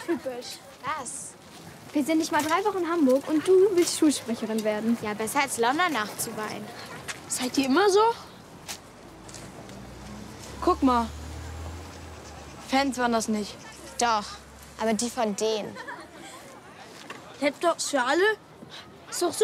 typisch. Was? Wir sind nicht mal 3 Wochen in Hamburg und du willst Schulsprecherin werden. Ja, besser als London nachzuweinen. Seid ihr immer so? Guck mal. Fans waren das nicht. Doch, aber die von denen. Laptops für alle? Ist doch so.